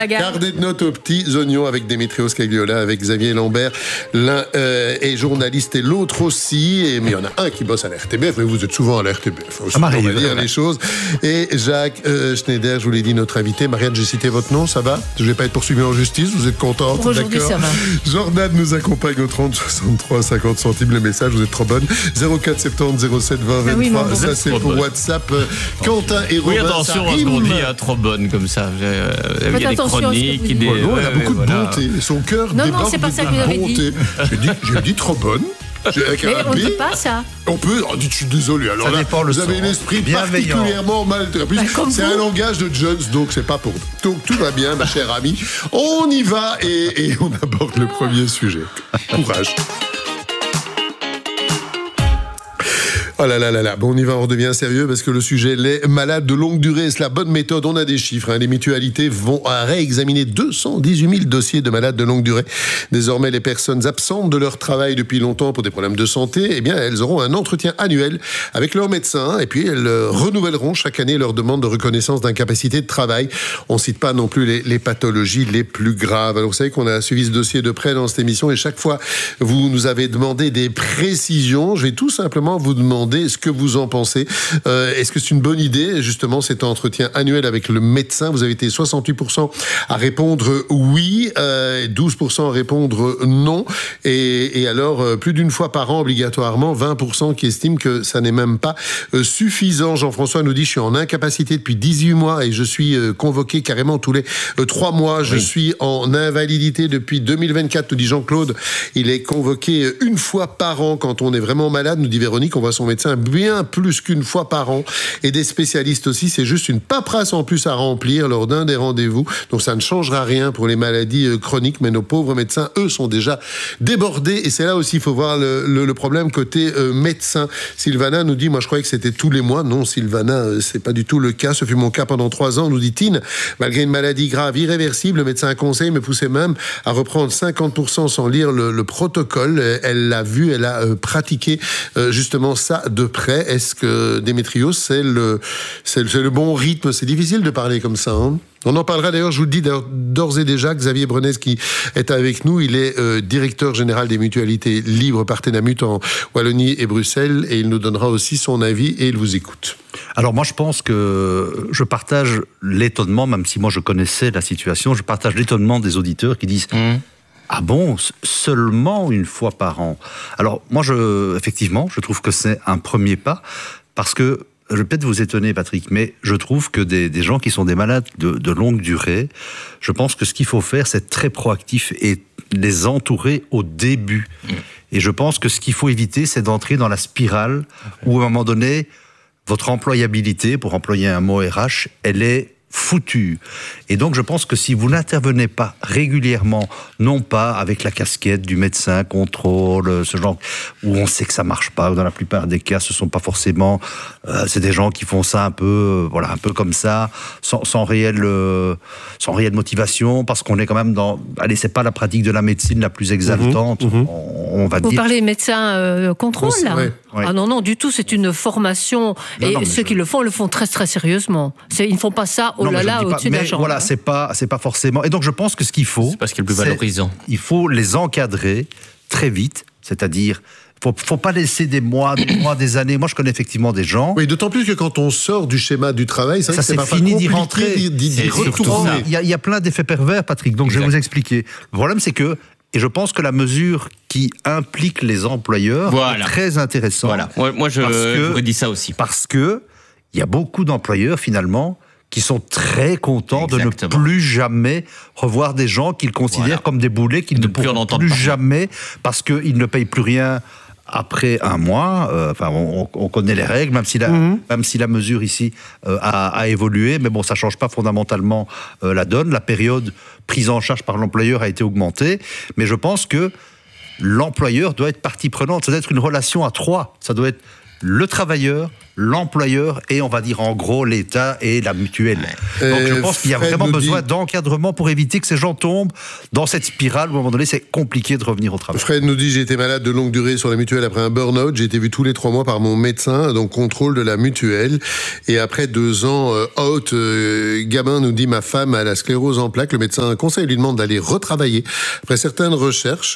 Carnet de notes aux petits oignons avec Démétrios Cagliola, avec Xavier Lambert. L'un est journaliste et l'autre aussi. Mais il y en a un qui bosse à la RTBF, mais vous êtes souvent à la RTBF. On va dire les choses. Et Jacques Schneider, je vous l'ai dit, notre invité. Marianne, j'ai cité votre nom, ça va? Je ne vais pas être poursuivi en justice, vous êtes contente? Pour aujourd'hui, ça va. Jordan nous accompagne au 30 63 50 centimes le message, vous êtes trop bonne. 04 70 07 20 23, oui, ça c'est pour WhatsApp. Quentin et Robin, attention à ce qu'on dit, trop bonne comme ça. Il y a des chroniques, elle a beaucoup de bonté. Son cœur déborde c'est pas ça que vous avez dit. J'ai dit trop bonne. Mais on ne peut pas ça. On peut. Oh, je suis désolé. Alors là, vous avez l'esprit particulièrement mal. C'est un langage de Jones, donc c'est pas pour nous. Donc tout va bien, ma chère amie. On y va et on aborde le premier sujet. Courage. Oh là là là là, bon on y va, on redevient sérieux parce que le sujet, les malades de longue durée, c'est la bonne méthode, on a des chiffres, les mutualités vont réexaminer 218 000 dossiers de malades de longue durée. Désormais, les personnes absentes de leur travail depuis longtemps pour des problèmes de santé, eh bien elles auront un entretien annuel avec leur médecin et puis elles renouvelleront chaque année leur demande de reconnaissance d'incapacité de travail. On cite pas non plus les pathologies les plus graves. Alors vous savez qu'on a suivi ce dossier de près dans cette émission et chaque fois vous nous avez demandé des précisions. Je vais tout simplement vous demander ce que vous en pensez. Est-ce que c'est une bonne idée, justement, cet entretien annuel avec le médecin? Vous avez été 68% à répondre oui, 12% à répondre non, et alors plus d'une fois par an obligatoirement, 20% qui estiment que ça n'est même pas suffisant. Jean-François nous dit, je suis en incapacité depuis 18 mois et je suis convoqué carrément tous les 3 mois. Je suis en invalidité depuis 2024, nous dit Jean-Claude. Il est convoqué une fois par an quand on est vraiment malade, nous dit Véronique. On voit son médecin bien plus qu'une fois par an. Et des spécialistes aussi, c'est juste une paperasse en plus à remplir lors d'un des rendez-vous. Donc ça ne changera rien pour les maladies chroniques, mais nos pauvres médecins, eux, sont déjà débordés. Et c'est là aussi, il faut voir le problème côté médecin. Sylvana nous dit, moi je croyais que c'était tous les mois. Non, Sylvana, c'est pas du tout le cas. Ce fut mon cas pendant 3 ans, nous dit Tine. Malgré une maladie grave, irréversible, le médecin conseil me poussait même à reprendre 50% sans lire le protocole. Elle l'a vu, elle a pratiqué justement ça de près. Est-ce que Démétrios, c'est le bon rythme? C'est difficile de parler comme ça, hein. On en parlera d'ailleurs, je vous le dis d'ores et déjà, Xavier Brenes qui est avec nous, il est directeur général des mutualités libres Partenamut en Wallonie et Bruxelles, et il nous donnera aussi son avis et il vous écoute. Alors moi je pense que je partage l'étonnement, même si moi je connaissais la situation, je partage l'étonnement des auditeurs qui disent ah bon, seulement une fois par an? Alors moi, effectivement, je trouve que c'est un premier pas, parce que, je vais peut-être vous étonner Patrick, mais je trouve que des gens qui sont des malades de longue durée, je pense que ce qu'il faut faire, c'est être très proactif et les entourer au début. Et je pense que ce qu'il faut éviter, c'est d'entrer dans la spirale où à un moment donné, votre employabilité, pour employer un mot RH, elle est foutu. Et donc je pense que si vous n'intervenez pas régulièrement, non pas avec la casquette du médecin contrôle, ce genre où on sait que ça marche pas, dans la plupart des cas ce sont pas forcément c'est des gens qui font ça un peu un peu comme ça, sans réelle motivation, parce qu'on est quand même c'est pas la pratique de la médecine la plus exaltante, on va dire. Vous parlez médecin contrôle là? Ouais. Ah non, du tout, c'est une formation, et ceux qui le font très très sérieusement. Ils ne font pas ça au-dessus de la jambe. Voilà, c'est pas forcément. Et donc je pense que ce qu'il faut, c'est parce qu'il est plus valorisant. Il faut les encadrer très vite, c'est-à-dire faut pas laisser des mois, des années. Moi, je connais effectivement des gens. Oui, d'autant plus que quand on sort du schéma du travail, ça c'est fini d'y rentrer, d'y retourner. Il y a plein d'effets pervers, Patrick. Donc je vais vous expliquer. Le problème, c'est que, et je pense que la mesure qui implique les employeurs est très intéressante. Voilà. Moi, je redis ça aussi. Parce que il y a beaucoup d'employeurs finalement qui sont très contents de ne plus jamais revoir des gens qu'ils considèrent comme des boulets, qu'ils ne pourront plus jamais, parce qu'ils ne payent plus rien après un mois. On connaît les règles, même si la mesure ici a évolué, mais bon, ça ne change pas fondamentalement la donne. La période prise en charge par l'employeur a été augmentée, mais je pense que l'employeur doit être partie prenante. Ça doit être une relation à 3. Ça doit être le travailleur, l'employeur et, on va dire en gros, l'État et la mutuelle. Donc je pense qu'il y a vraiment besoin d'encadrement pour éviter que ces gens tombent dans cette spirale où à un moment donné c'est compliqué de revenir au travail. Fred nous dit: j'ai été malade de longue durée sur la mutuelle après un burn-out, j'ai été vu tous les 3 mois par mon médecin, donc contrôle de la mutuelle, et après 2 ans out, Gabin nous dit: ma femme a la sclérose en plaques, le médecin conseille lui demande d'aller retravailler. Après certaines recherches,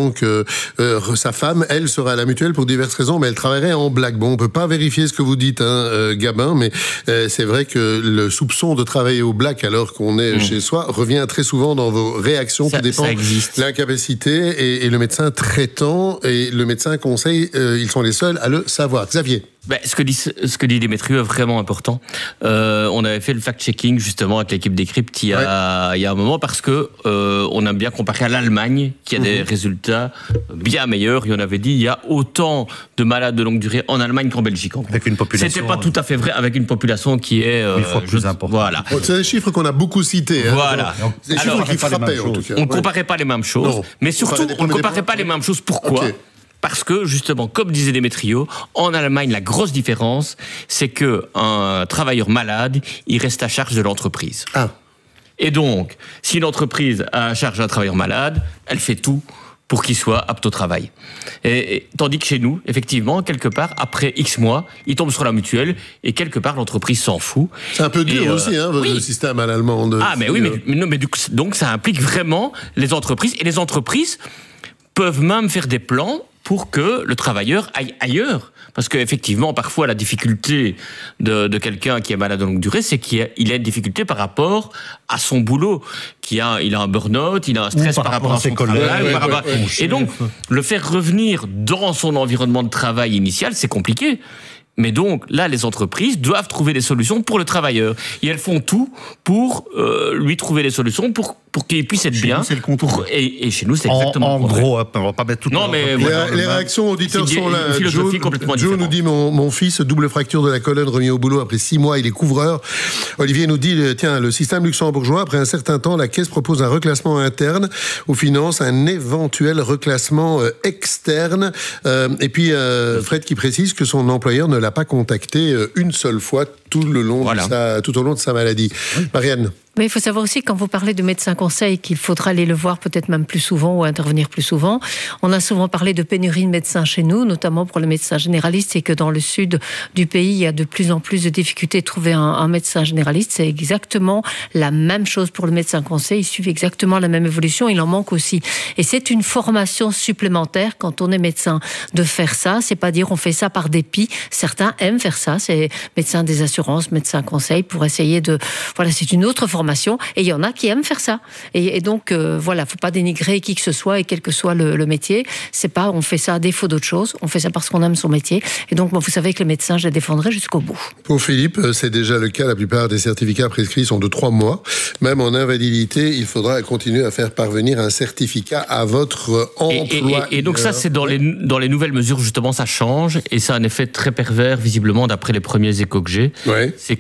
sa femme, elle, sera à la mutuelle pour diverses raisons, mais elle travaillerait en blague. Bon, on peut pas vérifier ce que vous dites, Gabin, mais c'est vrai que le soupçon de travailler au black alors qu'on est chez soi revient très souvent dans vos réactions. Tout dépend de l'incapacité et le médecin traitant et le médecin conseil, ils sont les seuls à le savoir. Xavier. Ce que dit Démétrieux est vraiment important. On avait fait le fact-checking justement avec l'équipe d'Ecrypt il y a un moment parce que on aime bien comparer à l'Allemagne qui a des résultats bien meilleurs. Et on avait dit il y a autant de malades de longue durée en Allemagne qu'en Belgique. Avec une population. C'était pas tout à fait vrai avec une population qui est 1000 fois plus importante. Voilà. C'est des chiffres qu'on a beaucoup cités. Voilà. C'est des chiffres qui frappaient en tout cas. On comparait pas les mêmes choses, mais surtout on ne comparait pas les mêmes choses. Pourquoi ? Parce que, justement, comme disait Démétrieux, en Allemagne, la grosse différence, c'est qu'un travailleur malade, il reste à charge de l'entreprise. Et donc, si l'entreprise a à charge d'un travailleur malade, elle fait tout pour qu'il soit apte au travail. Tandis que chez nous, effectivement, quelque part, après X mois, il tombe sur la mutuelle et quelque part, l'entreprise s'en fout. C'est un peu dur aussi, le système à l'allemande. Donc ça implique vraiment les entreprises. Et les entreprises peuvent même faire des plans pour que le travailleur aille ailleurs. Parce qu'effectivement, parfois, la difficulté de quelqu'un qui est malade de longue durée, c'est qu'il a une difficulté par rapport à son boulot. Il a un burn-out, il a un stress par rapport à son travail. Et donc, le faire revenir dans son environnement de travail initial, c'est compliqué. Mais donc, là, les entreprises doivent trouver des solutions pour le travailleur. Et elles font tout pour lui trouver des solutions pour qu'il puisse être bien. C'est le contour. Et chez nous, c'est exactement en gros, on va pas mettre tout. Non, mais les réactions auditeurs sont là. Joe nous dit mon fils, double fracture de la colonne, remis au boulot après 6 mois, il est couvreur. Olivier nous dit le système luxembourgeois, après un certain temps, la caisse propose un reclassement interne ou finance un éventuel reclassement externe. Et puis Fred qui précise que son employeur ne l'a pas contacté une seule fois tout au long de sa maladie. Marianne. Mais il faut savoir aussi, quand vous parlez de médecin conseil, qu'il faudra aller le voir peut-être même plus souvent ou intervenir plus souvent. On a souvent parlé de pénurie de médecins chez nous, notamment pour les médecins généralistes, et que dans le sud du pays, il y a de plus en plus de difficultés de trouver un médecin généraliste. C'est exactement la même chose pour le médecin conseil. Ils suivent exactement la même évolution. Il en manque aussi. Et c'est une formation supplémentaire quand on est médecin de faire ça. C'est pas dire on fait ça par dépit. Certains aiment faire ça. C'est médecin des assurances, médecin conseil pour essayer de... Voilà, c'est une autre formation. Et il y en a qui aiment faire ça. Et donc, faut pas dénigrer qui que ce soit et quel que soit le métier. C'est pas, on fait ça à défaut d'autre chose. On fait ça parce qu'on aime son métier. Et donc, vous savez que les médecins, je les défendrai jusqu'au bout. Pour Philippe, c'est déjà le cas. La plupart des certificats prescrits sont de 3 mois. Même en invalidité, il faudra continuer à faire parvenir un certificat à votre emploi. Et donc ça, c'est dans les nouvelles mesures, justement, ça change. Et ça a un effet très pervers, visiblement, d'après les premiers échos que j'ai. Ouais. C'est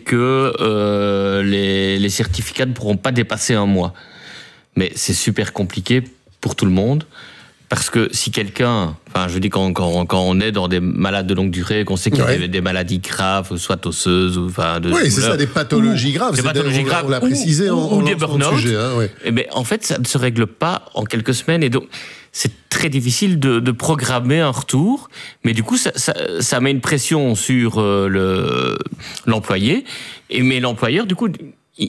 que les certificats ne pourront pas dépasser 1 mois. Mais c'est super compliqué pour tout le monde. Parce que si quelqu'un, quand on est dans des malades de longue durée, qu'on sait qu'il y a des maladies graves, soit osseuses, c'est ça, des pathologies graves. Des pathologies graves, on l'a précisé ou des burn-out. Et en fait, ça ne se règle pas en quelques semaines. Et donc, c'est très difficile de programmer un retour. Mais du coup, ça met une pression sur l'employé. Mais l'employeur, du coup...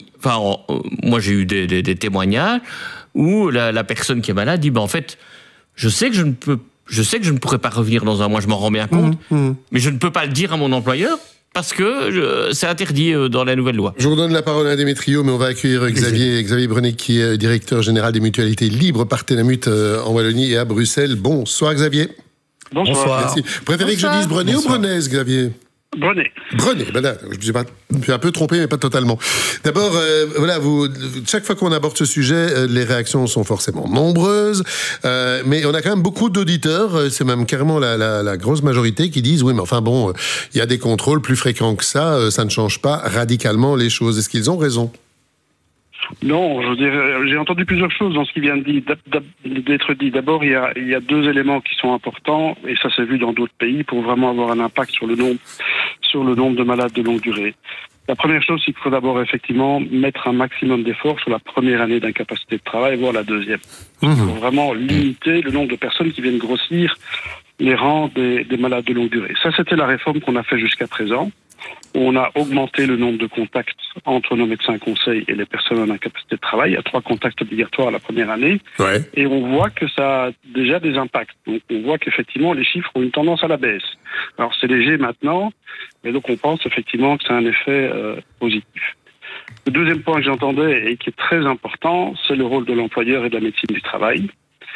moi j'ai eu des témoignages où la personne qui est malade dit en fait je sais que je ne pourrai pas revenir dans 1 mois, je m'en rends bien compte, mais je ne peux pas le dire à mon employeur parce que c'est interdit dans la nouvelle loi. Je vous donne la parole à Démétrieux, mais on va accueillir Xavier Brenet, qui est directeur général des mutualités libres Partenamut en Wallonie et à Bruxelles. Bonsoir Xavier. Bonsoir. Merci. Vous préférez que je dise Brenet ou Brenaise, Xavier ? Brenet. Là, je me suis un peu trompé, mais pas totalement. D'abord, chaque fois qu'on aborde ce sujet, les réactions sont forcément nombreuses, mais on a quand même beaucoup d'auditeurs, c'est même carrément la grosse majorité qui disent oui, mais enfin bon, il y a des contrôles plus fréquents que ça ne change pas radicalement les choses. Est-ce qu'ils ont raison ? Non, je veux dire, j'ai entendu plusieurs choses dans ce qui vient d'être dit. D'abord, il y a deux éléments qui sont importants, et ça s'est vu dans d'autres pays, pour vraiment avoir un impact sur le nombre de malades de longue durée. La première chose, c'est qu'il faut d'abord effectivement mettre un maximum d'efforts sur la première année d'incapacité de travail, voire la deuxième. Il faut vraiment limiter le nombre de personnes qui viennent grossir les rangs des malades de longue durée. Ça, c'était la réforme qu'on a fait jusqu'à présent. On a augmenté le nombre de contacts entre nos médecins conseils et les personnes en incapacité de travail. Il y a 3 contacts obligatoires la première année. Ouais. Et on voit que ça a déjà des impacts. Donc on voit qu'effectivement, les chiffres ont une tendance à la baisse. Alors c'est léger maintenant, mais donc on pense effectivement que c'est un effet positif. Le deuxième point que j'entendais et qui est très important, c'est le rôle de l'employeur et de la médecine du travail.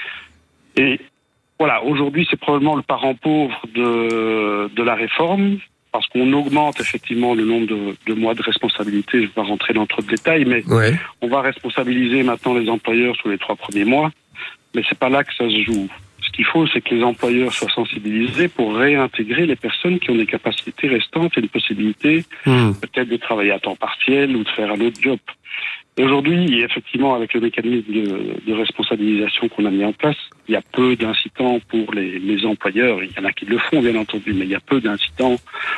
Et voilà, aujourd'hui, c'est probablement le parent pauvre de la réforme, parce qu'on augmente effectivement le nombre de mois de responsabilité. Je ne vais pas rentrer dans trop de détails, mais on va responsabiliser maintenant les employeurs sur les 3 premiers mois, mais c'est pas là que ça se joue. Ce qu'il faut, c'est que les employeurs soient sensibilisés pour réintégrer les personnes qui ont des capacités restantes et une possibilité peut-être de travailler à temps partiel ou de faire un autre job. Et aujourd'hui, effectivement, avec le mécanisme de responsabilisation qu'on a mis en place, il y a peu d'incitants pour les employeurs. Il y en a qui le font, bien entendu, mais il y a peu d'incitants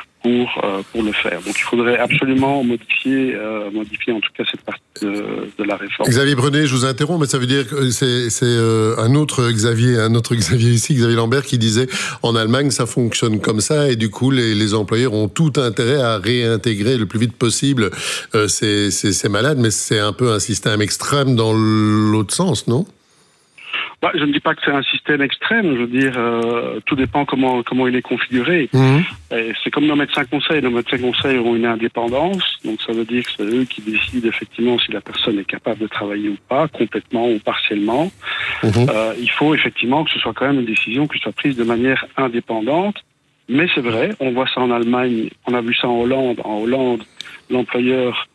pour le faire. Donc il faudrait absolument modifier en tout cas cette partie de la réforme. Xavier Brenet, je vous interromps, mais ça veut dire que c'est un autre Xavier ici, Xavier Lambert, qui disait en Allemagne ça fonctionne comme ça et du coup les employeurs ont tout intérêt à réintégrer le plus vite possible ces malades, mais c'est un peu un système extrême dans l'autre sens, non ? Je ne dis pas que c'est un système extrême, je veux dire, tout dépend comment il est configuré. Et c'est comme nos médecins conseils. Nos médecins conseils ont une indépendance, donc ça veut dire que c'est eux qui décident effectivement si la personne est capable de travailler ou pas, complètement ou partiellement. Il faut effectivement que ce soit quand même une décision qui soit prise de manière indépendante. Mais c'est vrai, on voit ça en Allemagne, on a vu ça en Hollande. En Hollande, l'employeur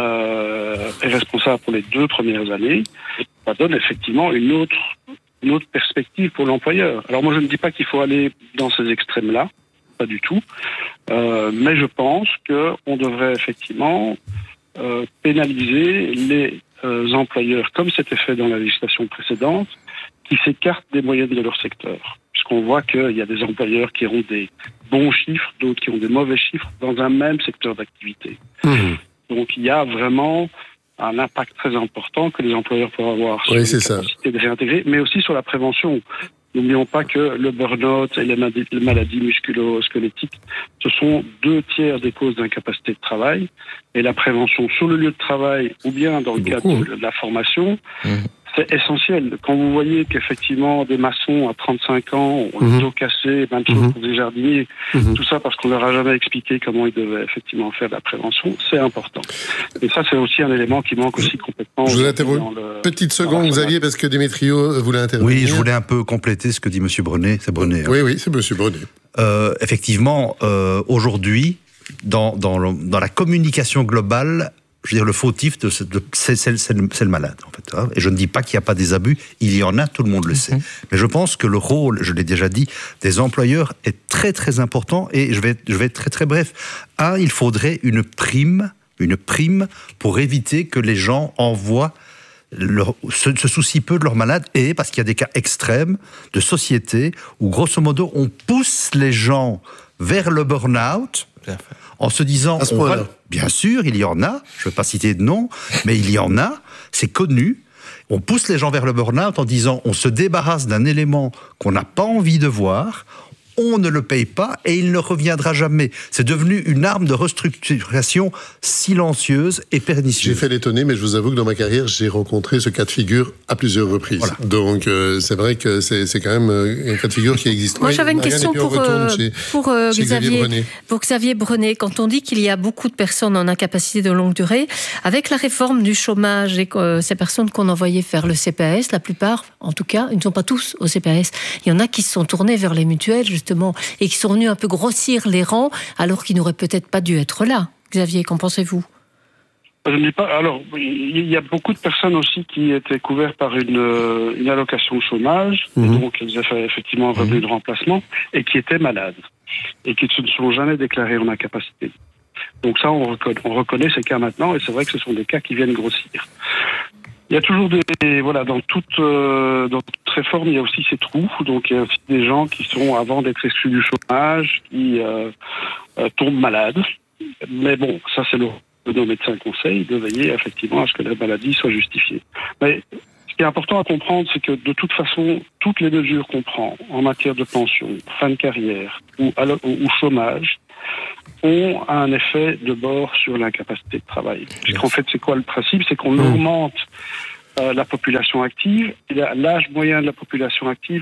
est responsable pour les 2 premières années. Ça donne effectivement une autre perspective pour l'employeur. Alors moi je ne dis pas qu'il faut aller dans ces extrêmes-là, pas du tout, mais je pense qu'on devrait effectivement pénaliser les employeurs, comme c'était fait dans la législation précédente, qui s'écartent des moyennes de leur secteur. Puisqu'on voit qu'il y a des employeurs qui ont des bons chiffres, d'autres qui ont des mauvais chiffres dans un même secteur d'activité. Donc il y a vraiment un impact très important que les employeurs peuvent avoir sur la capacité de réintégrer, mais aussi sur la prévention. N'oublions pas que le burn-out et les maladies musculo-squelettiques, ce sont 2/3 des causes d'incapacité de travail. Et la prévention sur le lieu de travail ou bien dans le cadre de la formation, c'est essentiel. Quand vous voyez qu'effectivement des maçons à 35 ans ont le dos cassé, même chose pour des jardiniers, tout ça parce qu'on leur a jamais expliqué comment ils devaient effectivement faire de la prévention, c'est important. Et ça, c'est aussi un élément qui manque aussi complètement. Je vous interromps petite seconde, Xavier, parce que Démétrio voulait intervenir. Oui, je voulais un peu compléter ce que dit M. Brenet. C'est Brenet. Hein. Oui, c'est M. Brenet. Effectivement, aujourd'hui, dans la communication globale, je veux dire, le fautif, c'est le malade, en fait. Hein. Et je ne dis pas qu'il n'y a pas des abus, il y en a, tout le monde le sait. Mais je pense que le rôle, je l'ai déjà dit, des employeurs est très très important, et je vais être très très bref. Il faudrait une prime pour éviter que les gens se soucient peu de leurs malades, et parce qu'il y a des cas extrêmes de société où, grosso modo, on pousse les gens vers le burn-out, en se disant, bien sûr, il y en a, je ne vais pas citer de nom, mais il y en a, c'est connu. On pousse les gens vers le burn-out en disant, on se débarrasse d'un élément qu'on n'a pas envie de voir, on ne le paye pas et il ne reviendra jamais. C'est devenu une arme de restructuration silencieuse et pernicieuse. J'ai fait l'étonner, mais je vous avoue que dans ma carrière, j'ai rencontré ce cas de figure à plusieurs reprises. Voilà. Donc, c'est vrai que c'est quand même un cas de figure qui existe. Moi, j'avais une question pour Xavier Brenet. Quand on dit qu'il y a beaucoup de personnes en incapacité de longue durée, avec la réforme du chômage et ces personnes qu'on envoyait faire le CPAS, la plupart, en tout cas, ils ne sont pas tous au CPAS. Il y en a qui se sont tournés vers les mutuelles, justement, et qui sont venus un peu grossir les rangs, alors qu'ils n'auraient peut-être pas dû être là. Xavier, qu'en pensez-vous ? Je ne dis pas. Alors, il y a beaucoup de personnes aussi qui étaient couvertes par une allocation de chômage, donc elles avaient effectivement un revenu de remplacement, et qui étaient malades, et qui ne se sont jamais déclarées en incapacité. Donc ça, on reconnaît ces cas maintenant, et c'est vrai que ce sont des cas qui viennent grossir. Il y a toujours dans toute réforme, il y a aussi ces trous. Donc il y a aussi des gens qui sont, avant d'être exclus du chômage, qui tombent malades. Mais bon, ça c'est le rôle de nos médecins conseils de veiller effectivement à ce que la maladie soit justifiée. Mais ce qui est important à comprendre, c'est que de toute façon, toutes les mesures qu'on prend en matière de pension, fin de carrière ou chômage ont un effet de bord sur l'incapacité de travail. Puisqu'en fait, c'est quoi le principe? C'est qu'on augmente la population active, et l'âge moyen de la population active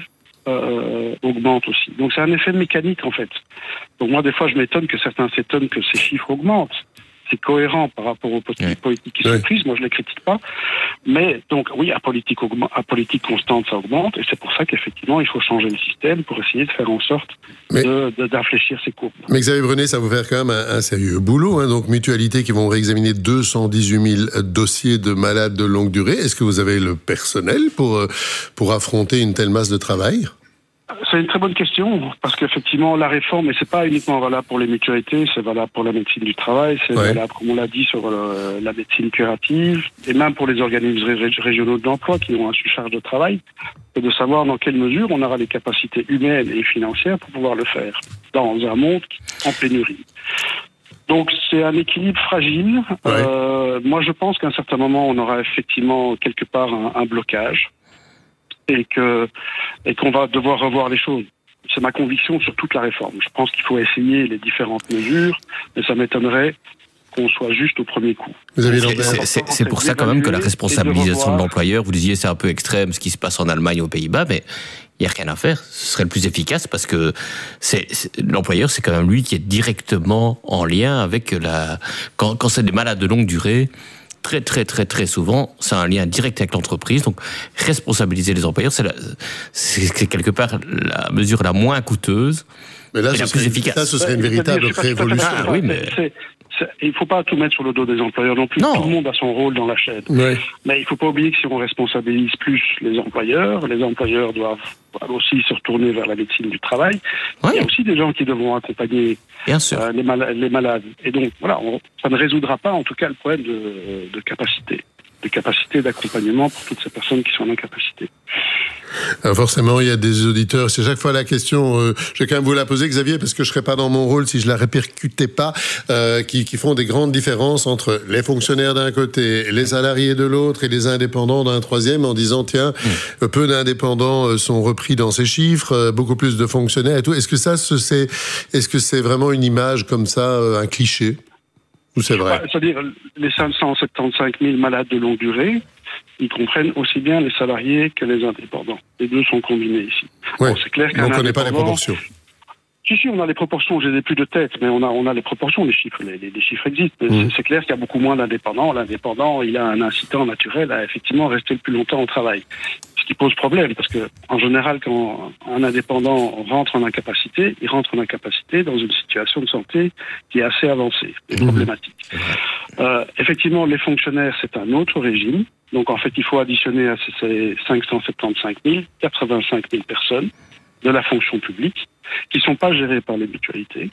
augmente aussi. Donc c'est un effet mécanique en fait. Donc moi des fois je m'étonne que certains s'étonnent que ces chiffres augmentent. C'est cohérent par rapport aux politiques qui sont prises. Moi, je ne les critique pas. Mais donc, oui, à politique constante, ça augmente. Et c'est pour ça qu'effectivement, il faut changer le système pour essayer de faire en sorte d'infléchir ces courbes. Mais Xavier Brunet, ça va vous faire quand même un sérieux boulot. Hein. Donc, Mutualité qui vont réexaminer 218 000 dossiers de malades de longue durée. Est-ce que vous avez le personnel pour affronter une telle masse de travail ? C'est une très bonne question, parce qu'effectivement, la réforme, et c'est pas uniquement valable pour les mutualités, c'est valable pour la médecine du travail, c'est valable, comme on l'a dit, sur la médecine curative, et même pour les organismes régionaux de l'emploi qui ont un surcharge de travail, c'est de savoir dans quelle mesure on aura les capacités humaines et financières pour pouvoir le faire, dans un monde en pénurie. Donc c'est un équilibre fragile. Moi, je pense qu'à un certain moment, on aura effectivement quelque part un blocage. Et qu'on va devoir revoir les choses. C'est ma conviction sur toute la réforme. Je pense qu'il faut essayer les différentes mesures, mais ça m'étonnerait qu'on soit juste au premier coup. C'est pour ça quand même que la responsabilisation de l'employeur, vous disiez c'est un peu extrême ce qui se passe en Allemagne, aux Pays-Bas, mais il n'y a rien à faire. Ce serait le plus efficace parce que l'employeur, c'est quand même lui qui est directement en lien avec quand c'est des malades de longue durée. Très, très, très, très souvent, c'est un lien direct avec l'entreprise. Donc, responsabiliser les employeurs, c'est quelque part la mesure la moins coûteuse et la plus efficace. Ça, ce serait une véritable révolution. Oui, mais il ne faut pas tout mettre sur le dos des employeurs non plus. Non. Tout le monde a son rôle dans la chaîne. Oui. Mais il ne faut pas oublier que si on responsabilise plus les employeurs doivent aussi se retourner vers la médecine du travail. Oui. Il y a aussi des gens qui devront accompagner les malades. Et donc, voilà, ça ne résoudra pas, en tout cas, le problème de capacité d'accompagnement pour toutes ces personnes qui sont en incapacité. Alors forcément, il y a des auditeurs. C'est chaque fois la question. Je vais quand même vous la poser, Xavier, parce que je serais pas dans mon rôle si je la répercutais pas. Qui font des grandes différences entre les fonctionnaires d'un côté, les salariés de l'autre et les indépendants d'un troisième, en disant tiens, peu d'indépendants sont repris dans ces chiffres, beaucoup plus de fonctionnaires et tout. Est-ce que c'est vraiment une image comme ça, un cliché? Ou c'est vrai? C'est-à-dire les 575 000 malades de longue durée, ils comprennent aussi bien les salariés que les indépendants. Les deux sont combinés ici. Ouais. Bon, c'est clair qu'un indépendant... On ne connaît pas les proportions. Si, on a les proportions, je les ai plus de tête, mais on a les proportions, les chiffres existent. C'est clair qu'il y a beaucoup moins d'indépendants. L'indépendant, il a un incitant naturel à effectivement rester le plus longtemps au travail. Ce qui pose problème, parce que en général, quand un indépendant rentre en incapacité, il rentre en incapacité dans une situation de santé qui est assez avancée et problématique. Effectivement, les fonctionnaires, c'est un autre régime. Donc en fait, il faut additionner à ces 575 000, 85 000 personnes de la fonction publique qui ne sont pas gérées par les mutualités.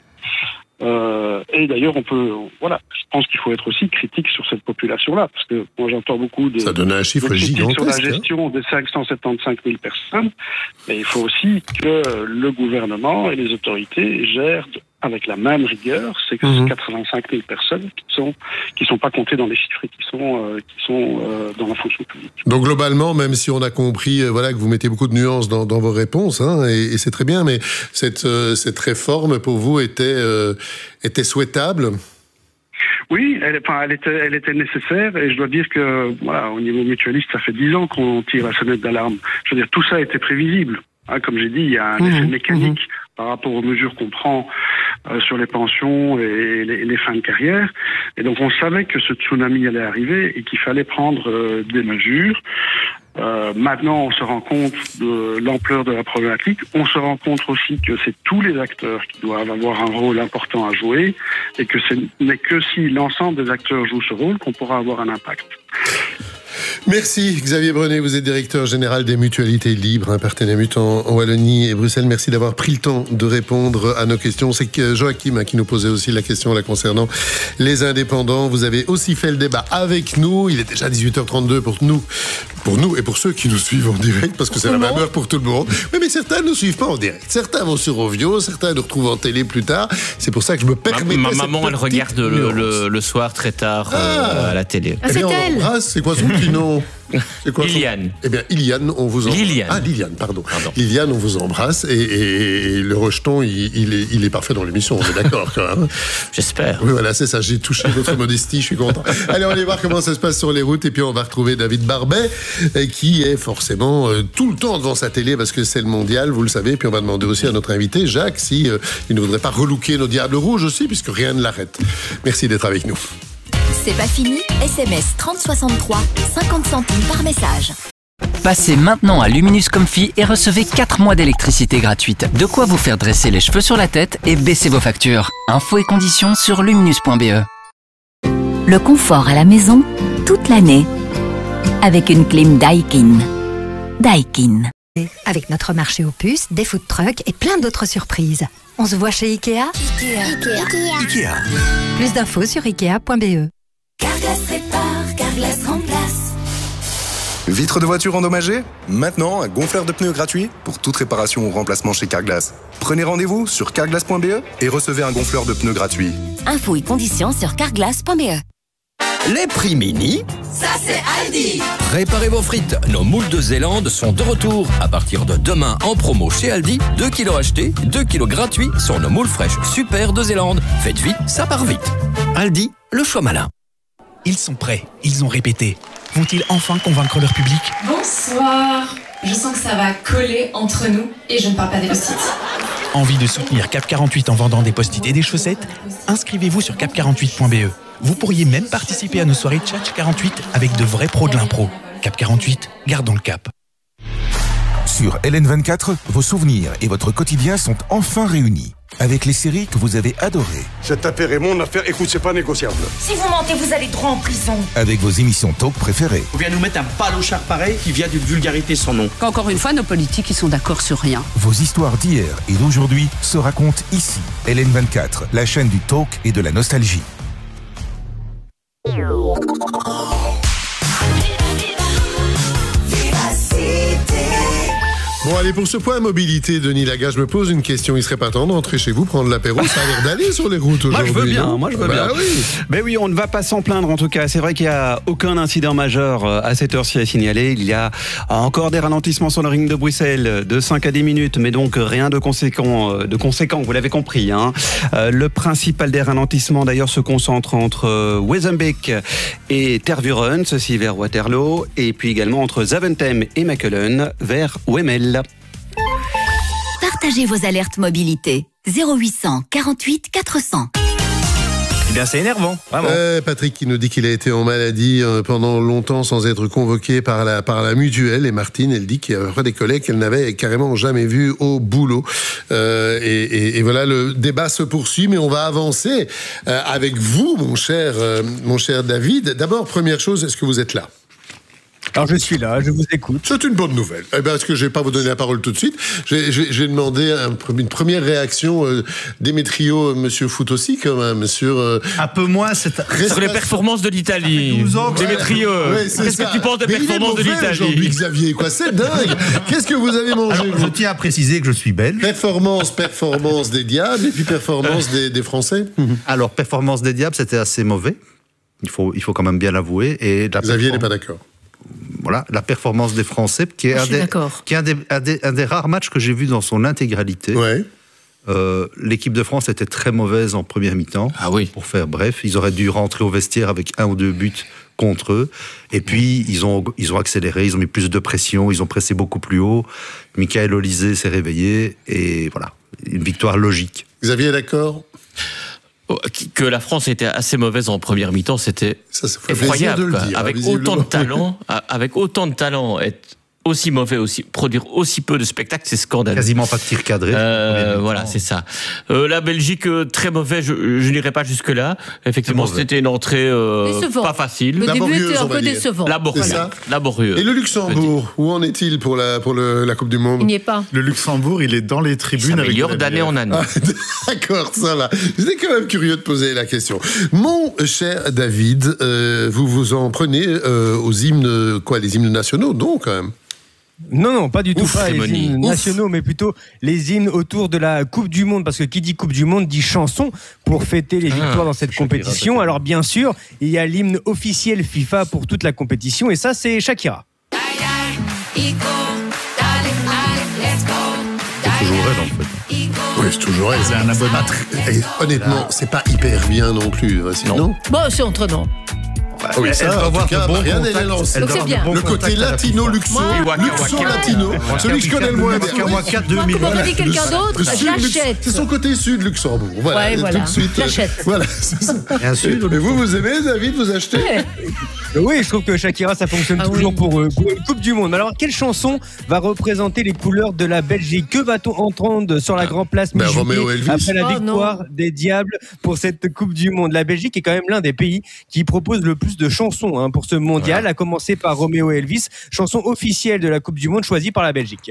Et d'ailleurs, je pense qu'il faut être aussi critique sur cette population-là, parce que moi j'entends beaucoup de... Ça donne un chiffre gigantesque. Sur la gestion des 575 000 personnes, mais il faut aussi que le gouvernement et les autorités gèrent avec la même rigueur ces 85 000 personnes qui sont pas comptées dans les chiffres et qui sont dans la fonction publique. Donc globalement, même si on a compris que vous mettez beaucoup de nuances dans vos réponses, et c'est très bien, mais cette réforme pour vous était souhaitable? Oui, elle était nécessaire, et je dois dire que au niveau mutualiste, ça fait 10 ans qu'on tire la sonnette d'alarme. Je veux dire, tout ça était prévisible. Comme j'ai dit, il y a un effet mécanique par rapport aux mesures qu'on prend sur les pensions et les fins de carrière. Et donc on savait que ce tsunami allait arriver et qu'il fallait prendre des mesures. Maintenant, on se rend compte de l'ampleur de la problématique. On se rend compte aussi que c'est tous les acteurs qui doivent avoir un rôle important à jouer et que ce n'est que si l'ensemble des acteurs jouent ce rôle qu'on pourra avoir un impact. Merci Xavier Brenet, vous êtes directeur général des Mutualités Libres, un partenaire mutant en Wallonie et Bruxelles. Merci d'avoir pris le temps de répondre à nos questions. C'est que Joachim qui nous posait aussi la question là concernant les indépendants. Vous avez aussi fait le débat avec nous. Il est déjà 18h32 pour nous et pour ceux qui nous suivent en direct, parce que c'est la même heure pour tout le monde. Oui, mais certains ne nous suivent pas en direct. Certains vont sur Ovio, certains nous retrouvent en télé plus tard. C'est pour ça que je me permets. Ma maman, elle regarde le soir très tard à la télé. Ah, c'est elle. C'est quoi son petit nom? C'est quoi Liliane. Eh bien, Liliane, on vous embrasse. Liliane, pardon. Liliane, on vous embrasse. Et le rejeton, il est parfait dans l'émission, on est d'accord quand même. J'espère. Oui, voilà, c'est ça. J'ai touché votre modestie, je suis content. Allez, on va aller voir comment ça se passe sur les routes. Et puis, on va retrouver David Barbet, qui est forcément tout le temps devant sa télé parce que c'est le mondial, vous le savez. Et puis, on va demander aussi à notre invité, Jacques, si il ne voudrait pas relooker nos Diables Rouges aussi, puisque rien ne l'arrête. Merci d'être avec nous. C'est pas fini, SMS 3063, 50 centimes par message. Passez maintenant à Luminus Comfy et recevez 4 mois d'électricité gratuite. De quoi vous faire dresser les cheveux sur la tête et baisser vos factures. Infos et conditions sur luminus.be. Le confort à la maison, toute l'année. Avec une clim Daikin. Daikin. Avec notre marché aux puces, des food trucks et plein d'autres surprises. On se voit chez Ikea. Ikea. Plus d'infos sur ikea.be. Carglass répare, Carglass remplace. Vitre de voiture endommagée? Maintenant, un gonfleur de pneus gratuit pour toute réparation ou remplacement chez Carglass. Prenez rendez-vous sur carglass.be et recevez un gonfleur de pneus gratuit. Infos et conditions sur carglass.be. Les prix mini, Ça c'est Aldi. préparez vos frites. Nos moules de Zélande sont de retour. À partir de demain en promo chez Aldi, 2 kilos achetés, 2 kilos gratuits sur nos moules fraîches super de Zélande. Faites vite, ça part vite. Aldi, le choix malin. Ils sont prêts, ils ont répété. Vont-ils enfin convaincre leur public? Bonsoir. Je sens que ça va coller entre nous et je ne parle pas des post-it. Envie de soutenir Cap 48 en vendant des post-it et des chaussettes? Inscrivez-vous sur cap48.be. Vous pourriez même participer à nos soirées Tchatch 48 avec de vrais pros de l'impro. Cap 48, gardons le cap. Sur LN24, vos souvenirs et votre quotidien sont enfin réunis. Avec les séries que vous avez adorées. Cette affaire est mon affaire, écoute, c'est pas négociable. Si vous mentez, vous allez droit en prison. Avec vos émissions talk préférées. On vient nous mettre un palochard pareil qui vient d'une vulgarité sans nom. Encore une fois, nos politiques, ils sont d'accord sur rien. Vos histoires d'hier et d'aujourd'hui se racontent ici. LN24, la chaîne du talk et de la nostalgie. Bon, allez, pour ce point mobilité, Denis Laga, je me pose une question. Il serait pas temps d'entrer chez vous, prendre l'apéro? Ça a l'air d'aller sur les routes aujourd'hui. Moi, je veux bien. Oui. Mais oui, on ne va pas s'en plaindre en tout cas. C'est vrai qu'il n'y a aucun incident majeur à cette heure-ci à signaler. Il y a encore des ralentissements sur le ring de Bruxelles de 5 à 10 minutes, mais donc rien de conséquent, vous l'avez compris. Hein. Le principal des ralentissements d'ailleurs se concentre entre Wezenbeek et Tervuren, ceci vers Waterloo, et puis également entre Zaventem et Mechelen vers Wemmel. Partagez vos alertes mobilité. 0800 48 400. Eh bien, c'est énervant, vraiment. Patrick qui nous dit qu'il a été en maladie pendant longtemps sans être convoqué par la mutuelle. Et Martine, elle dit qu'il y a des collègues qu'elle n'avait carrément jamais vus au boulot. Et voilà, le débat se poursuit, mais on va avancer avec vous, mon cher David. D'abord, première chose, est-ce que vous êtes là? Alors je suis là, je vous écoute. C'est une bonne nouvelle. Eh bien, est-ce que je vais pas vous donner la parole tout de suite? J'ai demandé une première réaction d'Émétrio, Monsieur Foot aussi, quand même, sur... un peu moins, sur les performances de l'Italie. Démétrio, qu'est-ce que tu penses des performances de l'Italie aujourd'hui, Xavier, quoi, c'est dingue. Qu'est-ce que vous avez mangé? Alors, je tiens à préciser que je suis belge. Performance des Diables et puis performance des Français. Alors, performance des Diables, c'était assez mauvais. Il faut quand même bien l'avouer. Et Xavier n'est pas d'accord. Voilà, la performance des Français, qui est un des rares matchs que j'ai vu dans son intégralité. Ouais. L'équipe de France était très mauvaise en première mi-temps. Ah oui. Pour faire bref, ils auraient dû rentrer au vestiaire avec 1 ou 2 buts contre eux. Et puis, ils ont accéléré, ils ont mis plus de pression, ils ont pressé beaucoup plus haut. Michael Olysée s'est réveillé et voilà, une victoire logique. Xavier est d'accord? Que la France était assez mauvaise en première mi-temps, c'était effroyable. De le dire, avec autant de talent, être aussi mauvais, produire aussi peu de spectacles, c'est scandaleux. Quasiment pas de tir cadré. Voilà, c'est ça. La Belgique, très mauvais, je n'irai pas jusque-là. Effectivement, c'était une entrée pas facile. Le début était un peu décevant. Laborieux. Et le Luxembourg, où en est-il pour la Coupe du Monde? Il n'y est pas. Le Luxembourg, il est dans les tribunes. Il s'améliore d'année en année. D'accord, ça va. J'étais quand même curieux de poser la question. Mon cher David, vous vous en prenez aux hymnes, les hymnes nationaux, donc, quand même? Non, pas du tout. Pas les hymnes nationaux, mais plutôt les hymnes autour de la Coupe du Monde. Parce que qui dit Coupe du Monde dit chanson pour fêter les victoires dans cette compétition. Alors bien sûr, il y a l'hymne officiel FIFA pour toute la compétition. Et ça, c'est Shakira. C'est toujours elle, en fait. Oui, c'est toujours elle. C'est un abonnement. Honnêtement, c'est pas hyper bien non plus. Non. Bon, c'est entraînant. Oui, ça, elle va avoir de bons contacts. Le côté latino-luxo, luxo-latino, celui que je connais le moins bien. Quand on dit quelqu'un d'autre, j'achète. C'est son côté sud, Luxembourg. Voilà, tout de suite. J'achète. Voilà, c'est ça. Et sud. Mais vous aimez, David, vous achetez? Oui, je trouve que Shakira, ça fonctionne toujours pour une Coupe du Monde. Alors, quelle chanson va représenter les couleurs de la Belgique? Que va-t-on entendre sur la Grand Place mi-juillet après la victoire des Diables pour cette Coupe du Monde? La Belgique est quand même l'un des pays qui propose le plus de chansons pour ce mondial, à commencer par Roméo et Elvis, chanson officielle de la Coupe du Monde choisie par la Belgique.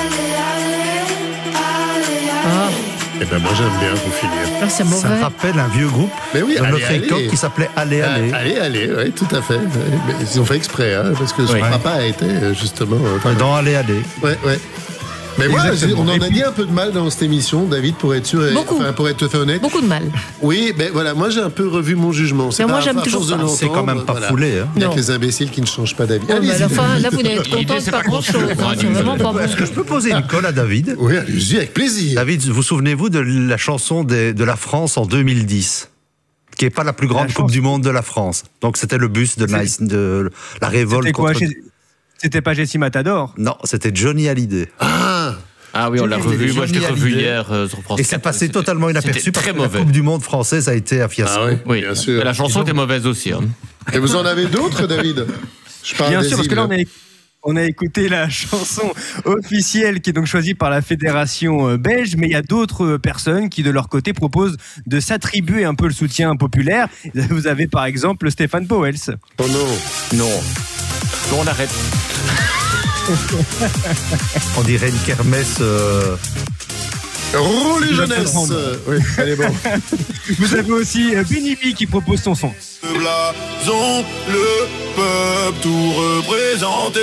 Eh ben moi j'aime bien pour finir. C'est mauvais. Ça me rappelle un vieux groupe de notre époque qui s'appelait Allez, allez. Allez, oui, tout à fait. Mais ils ont fait exprès, parce que son papa a été justement... dans Allez, allez. Ouais. Mais moi, on en a dit un peu de mal dans cette émission, David, pour être sûr, pour être tout à fait honnête. Beaucoup de mal. Oui, mais voilà, moi j'ai un peu revu mon jugement. Mais moi j'aime toujours ça. C'est quand même pas foulé. Il y a que les imbéciles qui ne changent pas d'avis. Là, vous n'êtes content de pas grand-chose. C'est vraiment pas bon. Est-ce que je peux poser une colle à David? Oui, allez-y, avec plaisir. David, vous souvenez-vous de la chanson de la France en 2010? Qui n'est pas la plus grande Coupe du Monde de la France. Donc c'était le bus de la révolte. C'était quoi? C'était pas Jessie Matador? Non, c'était Johnny Hallyday. Ah oui, on l'a revu. Moi, je l'ai revu hier sur France 4. Et c'est passé totalement inaperçu parce que mauvais. la Coupe du Monde française a été un fiasco. Oui, bien sûr. La chanson était mauvaise aussi. Et vous en avez d'autres, David? Bien sûr, parce que là, on a écouté la chanson officielle qui est donc choisie par la fédération belge, mais il y a d'autres personnes qui, de leur côté, proposent de s'attribuer un peu le soutien populaire. Vous avez par exemple Stéphane Pauwels. Oh non. Non, on arrête. On dirait une kermesse. Roulez jeunesse. Oui, elle est bonne. Vous avez aussi Benny B qui propose son son. Le blason, le peuple tout représenté.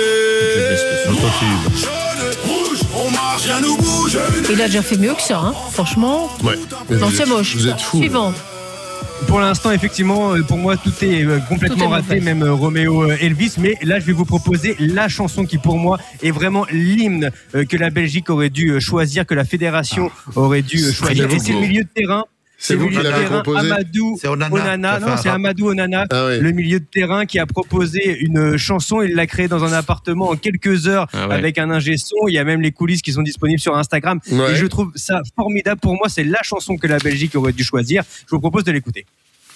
Jaune, rouge, on marche, rien nous bouge. Il a déjà fait mieux que ça, franchement. Ouais. Non, c'est moche. Vous êtes fous. Suivant. Pour l'instant, effectivement, pour moi, tout est complètement raté, même Roméo Elvis. Mais là, je vais vous proposer la chanson qui, pour moi, est vraiment l'hymne que la Belgique aurait dû choisir, que la fédération aurait dû choisir. Et c'est le milieu de terrain. C'est vous qui l'avez proposé? Amadou Onana. Non, c'est Amadou Onana, le milieu de terrain, qui a proposé une chanson. Il l'a créée dans un appartement en quelques heures avec un ingé son. Il y a même les coulisses qui sont disponibles sur Instagram. Et je trouve ça formidable. Pour moi, c'est la chanson que la Belgique aurait dû choisir. Je vous propose de l'écouter.